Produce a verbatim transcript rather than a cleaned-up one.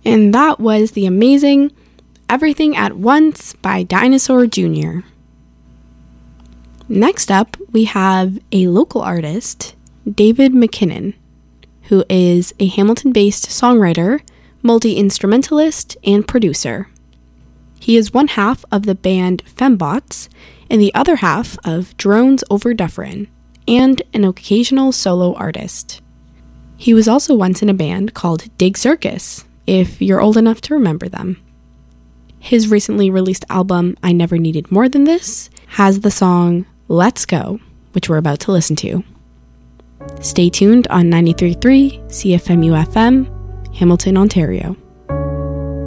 And that was the amazing Everything at Once by Dinosaur Junior Next up, we have a local artist, David McKinnon, who is a Hamilton-based songwriter, multi-instrumentalist, and producer. He is one half of the band Fembots and the other half of Drones Over Dufferin, and an occasional solo artist. He was also once in a band called Dig Circus, if you're old enough to remember them. His recently released album, I Never Needed More Than This, has the song Let's Go, which we're about to listen to. Stay tuned on ninety-three point three C F M U F M, Hamilton, Ontario.